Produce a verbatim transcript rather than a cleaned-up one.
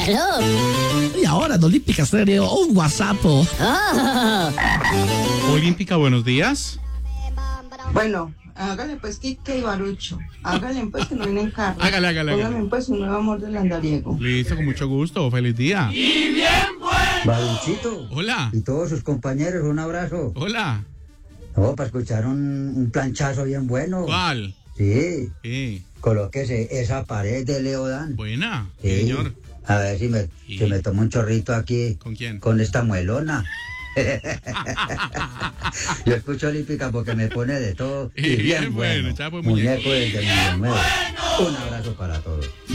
Hello. Y ahora en Olímpica Stereo, un WhatsApp. Oh. Olímpica, buenos días. Bueno, hágale pues Quique y Barucho. Hágale pues que no vienen en carro. Hágale, hágale, hágale. Póngame pues un nuevo amor del andariego. Listo, con mucho gusto. Feliz día. Baruchito. Hola. Y todos sus compañeros, un abrazo. Hola. No, para escuchar un, un planchazo bien bueno. ¿Cuál? Sí. Sí. Colóquese esa pared de Leodán. Buena. Sí. Señor. A ver si me, Sí. si me tomo un chorrito aquí. ¿Con quién? Con esta muelona. Yo escucho Olímpica porque me pone de todo. Y, Y bien bien bueno, bueno. chao, pues, Muñeco muñeco. desde Mundo Nuevo. Un abrazo para todos.